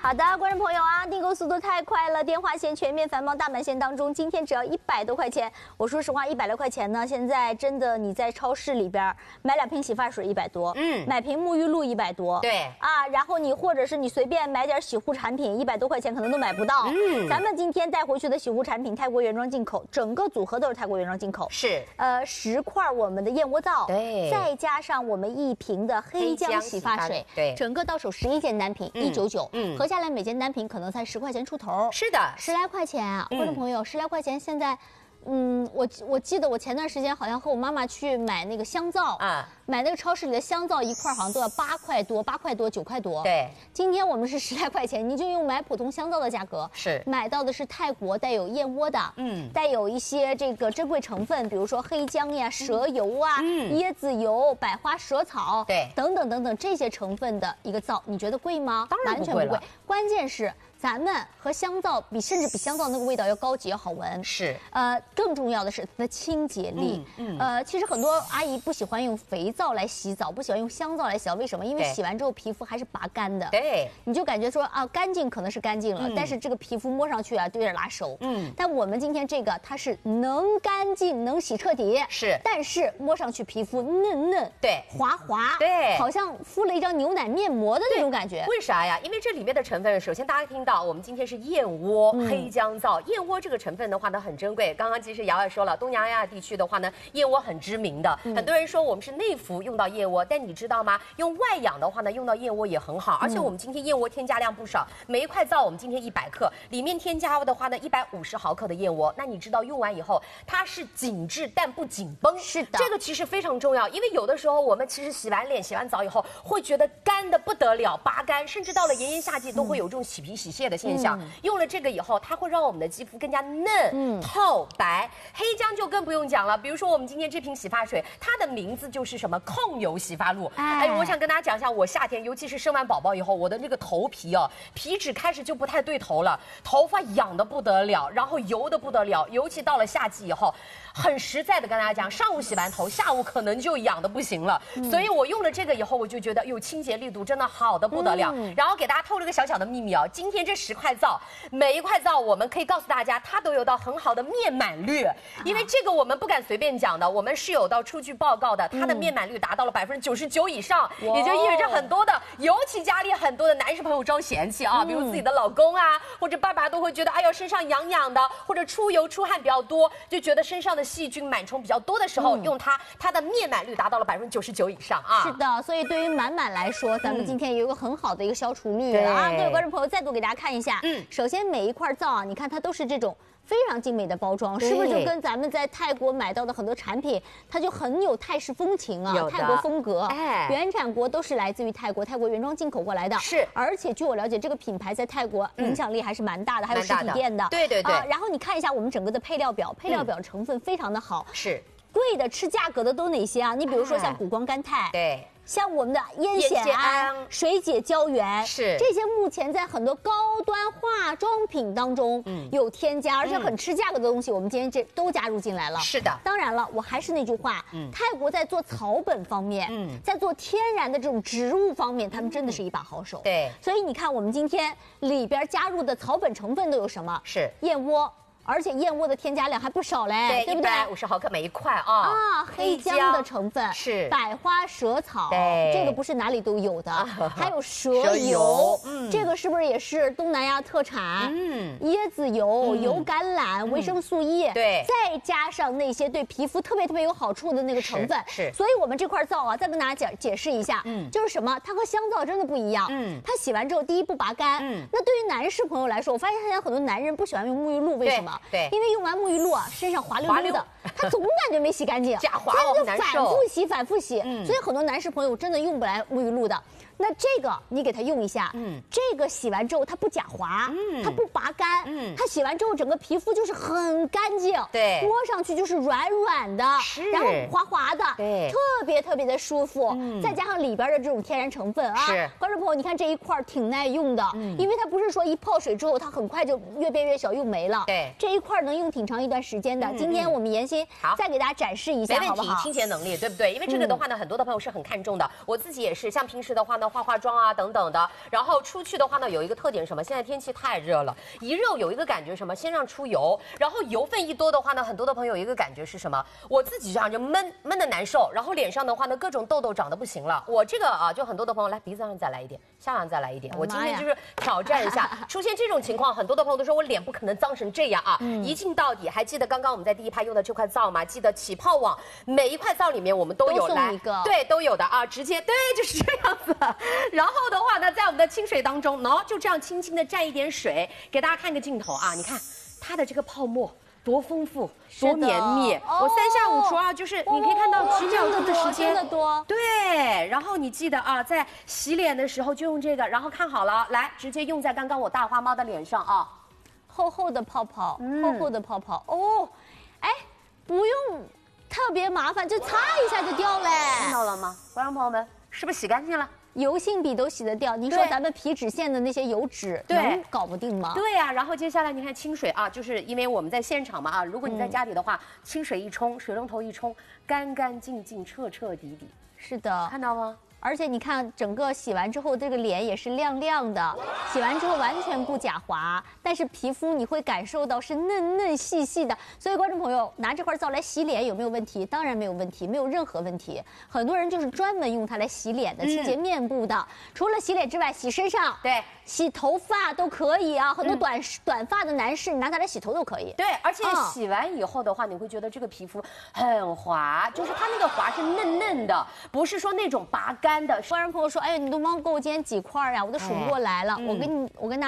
好的，观众朋友啊，订购速度太快了，电话线全面繁忙大满线当中，今天只要100多块钱。我说实话，100来块钱呢，现在真的你在超市里边买2瓶洗发水100多，买瓶沐浴露100多， 对啊，然后你或者是你随便买点洗护产品，100多块钱可能都买不到。咱们今天带回去的洗护产品，泰国原装进口，整个组合都是泰国原装进口， 是 10块我们的燕窝皂， 对， 再加上我们1瓶的黑姜洗发水， 对， 整个到手11件单品，199，合下来每件单品可能才10块钱出头。 是的 ，10来块钱啊，观众朋友，10来块钱现在。我记得我前段时间好像和我妈妈去买那个香皂啊，买那个超市里的香皂1块好像都要8块多、9块多。 对， 今天我们是10来块钱，你就用买普通香皂的价格， 是买到的是泰国带有燕窝的，带有一些这个珍贵成分，比如说黑姜呀、蛇油啊、椰子油、百花蛇草， 对， 等等等等这些成分的一个皂，你觉得贵吗？ 当然不贵了， 完全不贵，关键是。咱们和香皂比，甚至比香皂那个味道要高级、要好闻。 是， 更重要的是它的清洁力。其实很多阿姨不喜欢用肥皂来洗澡，不喜欢用香皂来洗澡，为什么？因为洗完之后皮肤还是拔干的。 对， 你就感觉说啊，干净可能是干净了，但是这个皮肤摸上去啊，就有点拉手。但我们今天这个它是能干净、能洗彻底， 是， 但是摸上去皮肤嫩嫩， 对， 滑滑， 对， 好像敷了一张牛奶面膜的那种感觉。 为啥呀？因为这里面的成分，首先大家听到。我们今天是燕窝黑姜皂，燕窝这个成分的话呢很珍贵。刚刚其实瑶瑶说了，东南亚地区的话呢，燕窝很知名的，很多人说我们是内服用到燕窝，但你知道吗？用外养的话呢，用到燕窝也很好。而且我们今天燕窝添加量不少，每一块皂我们今天100克，里面添加的话呢150毫克的燕窝。那你知道用完以后它是紧致但不紧绷， 是的， 这个其实非常重要，因为有的时候我们其实洗完脸、洗完澡以后会觉得干的不得了，拔干，甚至到了炎炎夏季都会有这种起皮洗屑的现象。用了这个以后，它会让我们的肌肤更加嫩、透白。黑姜就更不用讲了，比如说我们今天这瓶洗发水，它的名字就是什么控油洗发露。哎，我想跟大家讲一下，我夏天尤其是生完宝宝以后，我的那个头皮哦，皮脂开始就不太对头了，头发痒的不得了，然后油的不得了，尤其到了夏季以后，很实在的跟大家讲，上午洗完头，下午可能就痒的不行了。所以我用了这个以后，我就觉得有清洁力度真的好的不得了。然后给大家透露个小小的秘密哦，今天这10块皂，每一块皂我们可以告诉大家，它都有到很好的面满率，因为这个我们不敢随便讲的，我们是有到出具报告的，它的面满率达到了99%以上，也就意味着很多的，尤其家里很多的男士朋友招嫌弃啊，比如自己的老公啊，或者爸爸都会觉得，哎呦身上痒痒的，或者出油出汗比较多，就觉得身上的细菌螨虫比较多的时候，用它的面满率达到了99%以上啊。 是的，所以对于满来说，咱们今天有一个很好的一个消除率啊。各位观众朋友，再度给大家看一下。首先每一块皂啊，你看它都是这种非常精美的包装，是不是就跟咱们在泰国买到的很多产品，它就很有泰式风情啊，泰国风格。原产国都是来自于泰国，泰国原装进口过来的。是，而且据我了解，这个品牌在泰国影响力还是蛮大的，还有实体店的。 对对对。 然后你看一下我们整个的配料表，配料表成分非常的好。 是。 贵的吃价格的都哪些啊？你比如说像谷胱甘肽， 对。 像我们的烟酰胺、水解胶原， 是这些目前在很多高端化妆品当中有添加，而且很吃价格的东西，我们今天这都加入进来了。 是的， 当然了，我还是那句话，泰国在做草本方面，在做天然的这种植物方面，他们真的是一把好手。 对， 所以你看，我们今天里边加入的草本成分都有什么？ 是燕窝。而且燕窝的添加量还不少嘞，对不对 ？150毫克每一块啊。 黑姜的成分是百花蛇草，这个不是哪里都有的，还有蛇油，这个是不是也是东南亚特产？椰子油、油橄榄、维生素 E， 对， 再加上那些对皮肤特别有好处的那个成分， 是。 所以我们这块皂啊，再跟大家解释一下，就是什么？它和香皂真的不一样，它洗完之后第一不拔干，那对于男士朋友来说，我发现现在很多男人不喜欢用沐浴露，为什么？ 对， 因为用完沐浴露啊，身上滑溜溜的，他总感觉没洗干净， 假滑就反复洗，反复洗，所以很多男士朋友真的用不来沐浴露的。那这个你给它用一下，这个洗完之后它不假滑，它不拔干，它洗完之后整个皮肤就是很干净， 对， 摸上去就是软软的，然后滑滑的， 对， 特别的舒服，再加上里边的这种天然成分啊，观众朋友，你看这一块挺耐用的，因为它不是说一泡水之后它很快就越变越小又没了， 对， 这一块能用挺长一段时间的。今天我们妍心好， 再给大家展示一下， 没问题，清洁能力对不对？因为这个的话呢，很多的朋友是很看重的，我自己也是，像平时的话呢，化妆啊等等的，然后出去的话呢，有一个特点什么？现在天气太热了，一热有一个感觉什么？先让出油，然后油分一多的话呢，很多的朋友有一个感觉是什么？我自己这样就闷的难受，然后脸上的话呢，各种痘痘长得不行了。我这个啊，就很多的朋友来鼻子上再来一点，下巴再来一点，我今天就是挑战一下，出现这种情况，很多的朋友都说我脸不可能脏成这样啊，一镜到底。还记得刚刚我们在第一排用的这块皂吗？记得起泡网每一块皂里面我们都有来，对，都有的啊，直接对就是这样子。然后的话呢，在我们的清水当中，就这样轻轻的蘸一点水，给大家看个镜头啊，你看它的这个泡沫。多丰富，多绵密！我3下5除2，就是你可以看到几秒钟的时间， 真的多。 对，然后你记得啊，在洗脸的时候就用这个，然后看好了，来直接用在刚刚我大花猫的脸上啊， 厚厚的泡泡，厚厚的泡泡哦，哎，不用特别麻烦，就擦一下就掉嘞。 看到了吗，观众朋友们，是不是洗干净了？ 油性笔都洗得掉，你说咱们皮脂腺的那些油脂能搞不定吗？ 对呀，然后接下来你看清水啊，就是因为我们在现场嘛啊，如果你在家里的话，清水一冲，水龙头一冲，干干净净，彻彻底底。 是的， 看到吗？ 而且你看，整个洗完之后，这个脸也是亮亮的，洗完之后完全不假滑，但是皮肤你会感受到是嫩嫩细细的。所以观众朋友拿这块皂来洗脸有没有问题？当然没有问题，没有任何问题。很多人就是专门用它来洗脸的，清洁面部的。除了洗脸之外，洗身上，对，洗头发都可以啊。很多短发的男士，你拿它来洗头都可以。 对，而且洗完以后的话，你会觉得这个皮肤很滑，就是它那个滑是嫩嫩的，不是说那种拔干。观众朋友说：“哎呀，你都帮给我今天几块呀？我都数不过来了。我跟大家